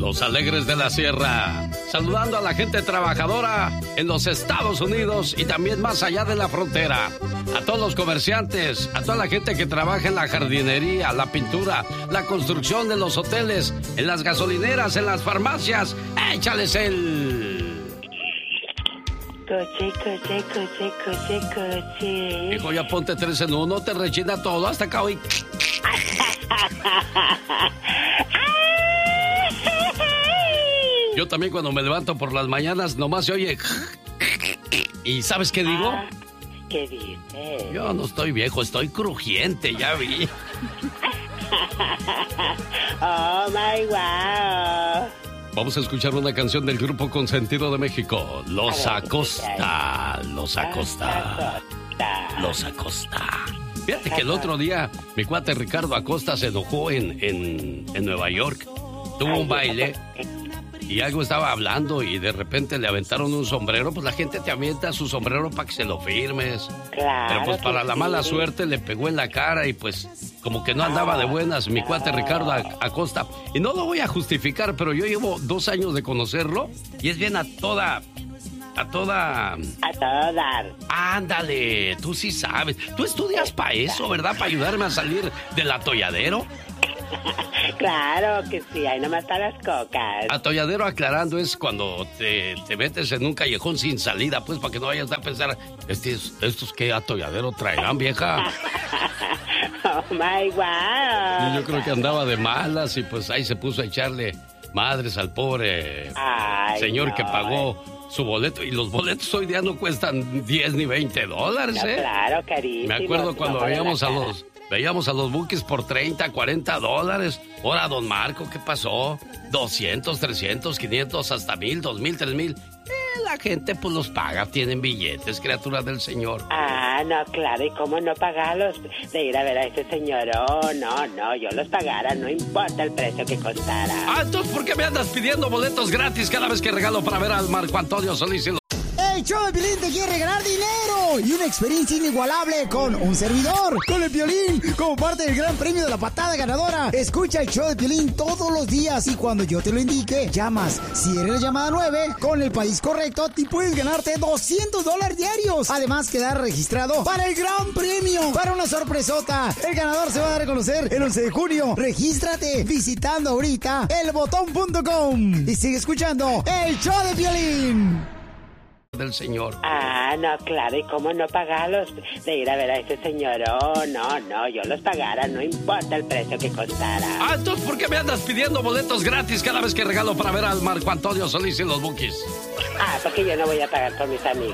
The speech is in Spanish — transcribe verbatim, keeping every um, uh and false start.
Los Alegres de la Sierra, saludando a la gente trabajadora en los Estados Unidos y también más allá de la frontera. A todos los comerciantes, a toda la gente que trabaja en la jardinería, la pintura, la construcción de los hoteles, en las gasolineras, en las farmacias. ¡Échales el... Coche, coche, coche, coche, coche. Hijo, ya ponte tres en uno, te rechina todo hasta acá hoy. Yo también cuando me levanto por las mañanas nomás se oye... ¿Y sabes qué digo? Ah, ¿qué dices? Yo no estoy viejo, estoy crujiente, ya vi. Oh, my wow. Vamos a escuchar una canción del grupo Consentido de México. Los Acosta, Los Acosta, Los Acosta. Fíjate que el otro día mi cuate Ricardo Acosta se enojó en, en, en Nueva York. Tuvo un baile y algo estaba hablando y de repente le aventaron un sombrero. Pues la gente te avienta su sombrero para que se lo firmes. Claro. Pero pues para la mala suerte le pegó en la cara y pues como que no andaba de buenas mi cuate Ricardo Acosta. Y no lo voy a justificar, pero yo llevo dos años de conocerlo y es bien a toda... A toda... A todo dar. Ándale, tú sí sabes. Tú estudias para eso, ¿verdad? Para ayudarme a salir del atolladero. Claro que sí, ahí nomás están las cocas. Atolladero, aclarando, es cuando te, te metes en un callejón sin salida, pues para que no vayas a pensar, estos, estos qué atolladero traerán, vieja. Oh my wow. Yo creo que andaba de malas y pues ahí se puso a echarle madres al pobre Ay, señor no. que pagó su boleto. Y los boletos hoy día no cuestan diez ni veinte dólares, No, ¿eh? claro, carísimo. Me acuerdo cuando No, veíamos a la cara. los... Veíamos a los Bukis por treinta, cuarenta dólares. Ahora, don Marco, ¿qué pasó? doscientos, trescientos, quinientos, hasta mil, dos mil, tres mil. Eh, la gente pues los paga, tienen billetes, criaturas del Señor. Ah, no, claro, ¿y cómo no pagarlos? De ir a ver a ese señor, oh, no, no, yo los pagara, no importa el precio que costara. Ah, entonces, ¿por qué me andas pidiendo boletos gratis cada vez que regalo para ver al Marco Antonio Solís? Y los... El show de Piolín te quiere regalar dinero y una experiencia inigualable con un servidor, con el Piolín, como parte del gran premio de la patada ganadora. Escucha el show de Piolín todos los días y cuando yo te lo indique, llamas. Si eres la llamada nueve, con el país correcto, te puedes ganarte doscientos dólares diarios. Además, quedar registrado para el gran premio, para una sorpresota. El ganador se va a dar a conocer el once de junio. Regístrate visitando ahorita el botón punto com y sigue escuchando el show de Piolín. Del Señor. Ah, no, claro, ¿y cómo no pagarlos? De ir a ver a ese señor, oh, no, no, yo los pagara, no importa el precio que costara. Ah, entonces, ¿por qué me andas pidiendo boletos gratis cada vez que regalo para ver al Marco Antonio Solís y los Bukis? Ah, porque yo no voy a pagar por mis amigos.